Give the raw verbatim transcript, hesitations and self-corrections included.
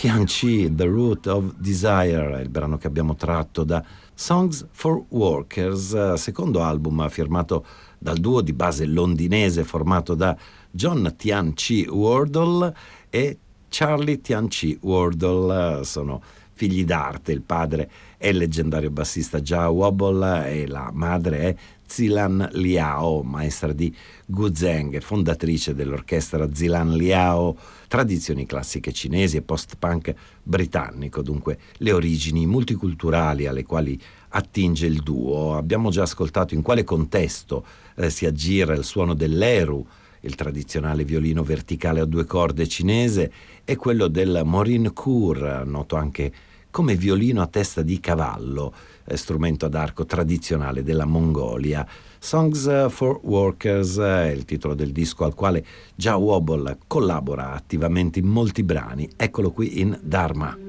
Tianchi, The Root of Desire, il brano che abbiamo tratto da Songs for Workers, secondo album firmato dal duo di base londinese formato da John Tianchi Wardle e Charlie Tianchi Wardle. Sono figli d'arte, il padre è il leggendario bassista Jah Wobble e la madre è Zilan Liao, maestra di guzheng, fondatrice dell'orchestra Zilan Liao, tradizioni classiche cinesi e post-punk britannico, dunque le origini multiculturali alle quali attinge il duo. Abbiamo già ascoltato in quale contesto eh, si aggira il suono dell'eru, il tradizionale violino verticale a due corde cinese, e quello del morin khur, noto anche come violino a testa di cavallo, eh, strumento ad arco tradizionale della Mongolia. Songs for Workers è il titolo del disco al quale Jah Wobble collabora attivamente in molti brani. Eccolo qui in Dharma.